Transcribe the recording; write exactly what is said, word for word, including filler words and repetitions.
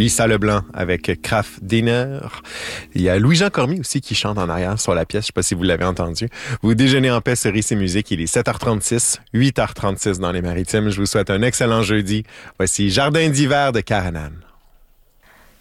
Lisa Leblanc avec Kraft Dinner. Il y a Louis-Jean Cormier aussi qui chante en arrière sur la pièce. Je ne sais pas si vous l'avez entendu. Vous déjeunez en paix, cerise et musique. Il est sept heures trente-six, huit heures trente-six dans les Maritimes. Je vous souhaite un excellent jeudi. Voici Jardin d'hiver de Caranan.